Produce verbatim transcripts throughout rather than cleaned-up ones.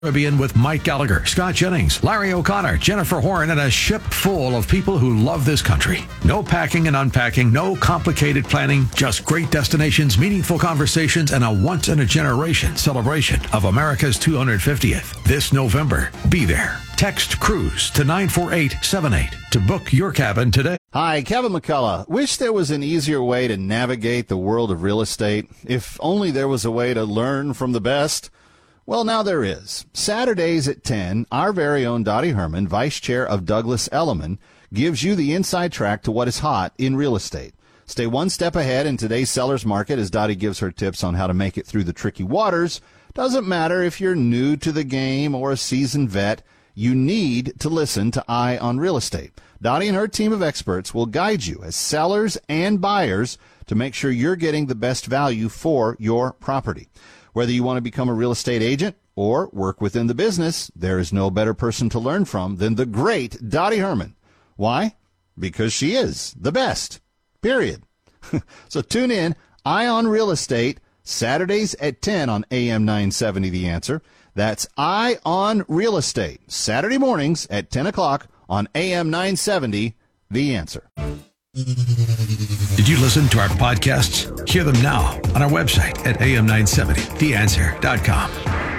Caribbean with Mike Gallagher, Scott Jennings, Larry O'Connor, Jennifer Horn, and a ship full of people who love this country. No packing and unpacking, no complicated planning, just great destinations, meaningful conversations, and a once-in-a-generation celebration of America's two hundred fiftieth. This November, be there. Text CRUISE to nine four eight seven eight to book your cabin today. Hi, Kevin McCullough. Wish there was an easier way to navigate the world of real estate. If only there was a way to learn from the best. Well, now there is. Saturdays at ten, our very own Dottie Herman, Vice Chair of Douglas Elliman, gives you the inside track to what is hot in real estate. Stay one step ahead in today's seller's market as Dottie gives her tips on how to make it through the tricky waters. Doesn't matter if you're new to the game or a seasoned vet, you need to listen to Eye on Real Estate. Dottie and her team of experts will guide you as sellers and buyers to make sure you're getting the best value for your property. Whether you want to become a real estate agent or work within the business, there is no better person to learn from than the great Dottie Herman. Why? Because she is the best, period. So tune in, Eye on Real Estate, Saturdays at ten on A M nine seventy, The Answer. That's Eye on Real Estate, Saturday mornings at ten o'clock on A M nine seventy, The Answer. Did you listen to our podcasts? Hear them now on our website at A M nine seventy the answer dot com.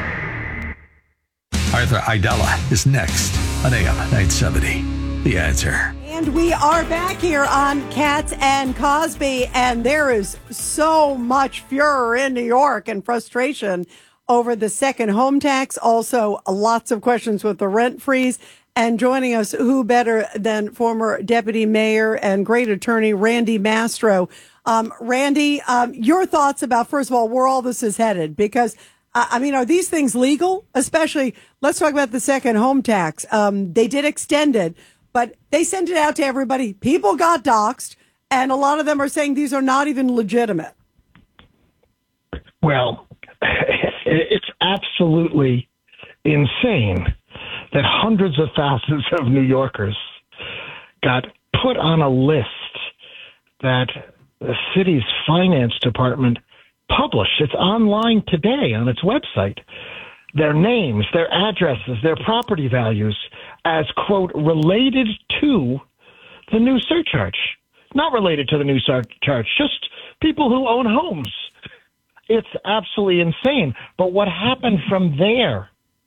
Arthur Aidala is next on A M nine seventy, The Answer. And we are back here on Katz and Cosby, and there is so much furor in New York and frustration over the second home tax. Also, lots of questions with the rent freeze. And joining us, who better than former deputy mayor and great attorney Randy Mastro. Um, Randy, um, your thoughts about, first of all, where all this is headed? Because, uh, I mean, are these things legal? Especially, let's talk about the second home tax. Um, they did extend it, but they sent it out to everybody. People got doxxed, and a lot of them are saying these are not even legitimate. Well, it's absolutely insane that hundreds of thousands of New Yorkers got put on a list that the city's finance department published. It's online today on its website. Their names, their addresses, their property values as, quote, related to the new surcharge. Not related to the new surcharge, just people who own homes. It's absolutely insane. But what happened from there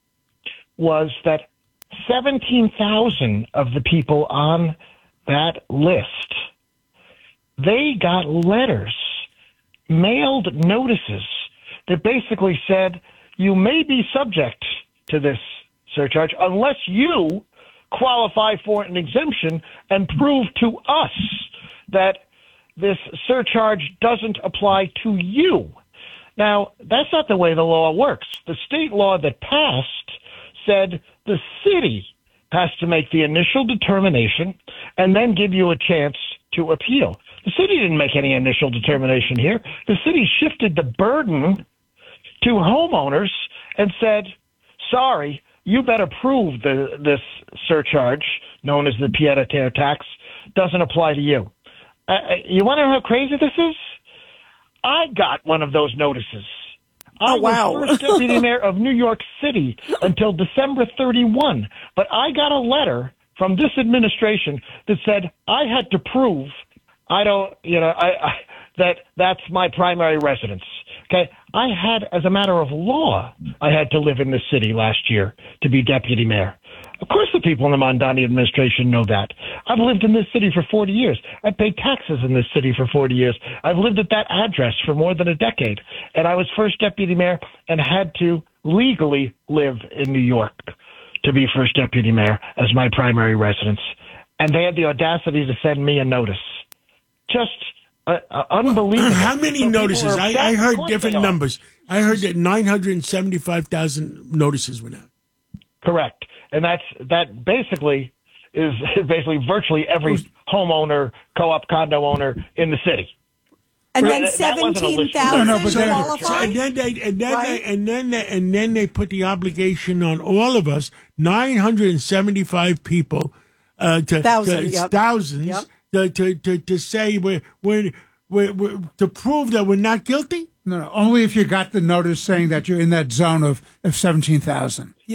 was that seventeen thousand of the people on that list, they got letters, mailed notices that basically said, you may be subject to this surcharge unless you qualify for an exemption and prove to us that this surcharge doesn't apply to you. Now, that's not the way the law works. The state law that passed said the city has to make the initial determination and then give you a chance to appeal. The city didn't make any initial determination here. The city shifted the burden to homeowners and said, sorry, you better prove the, this surcharge, known as the pied-à-terre tax, doesn't apply to you. Uh, you want to know how crazy this is? I got one of those notices. I oh, wow. was first deputy mayor of New York City until December thirty-first. But I got a letter from this administration that said I had to prove I don't, you know, I, I that that's my primary residence. Okay. I had, as a matter of law, I had to live in this city last year to be deputy mayor. Of course, the people in the Mondani administration know that. I've lived in this city for forty years. I've paid taxes in this city for forty years. I've lived at that address for more than a decade. And I was first deputy mayor and had to legally live in New York to be first deputy mayor as my primary residence. And they had the audacity to send me a notice. Just uh, uh, unbelievable. How many So notices? I, I heard different on. numbers. I heard that nine hundred seventy-five thousand notices went out. Correct. And that's that basically is basically virtually every homeowner, co-op condo owner in the city. And then That- that wasn't a seventeen list. thousand No, no, but then, qualify? and then they and then Right? they and then they and then they put the obligation on all of us, nine hundred seventy-five people, uh, to, Thousand, to yep. thousands, Yep. To, to to to say we're, we're we're we're to prove that we're not guilty. No, no, only if you got the notice saying that you're in that zone of, of seventeen thousand.